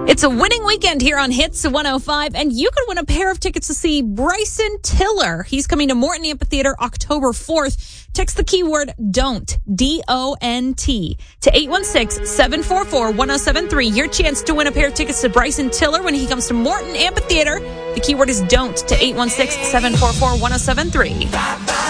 It's a winning weekend here on Hits 105, and you could win a pair of tickets to see Bryson Tiller. He's coming to Morton Amphitheater October 4th. Text the keyword DON'T, D-O-N-T, to 816-744-1073. Your chance to win a pair of tickets to Bryson Tiller when he comes to Morton Amphitheater. The keyword is DON'T to 816-744-1073.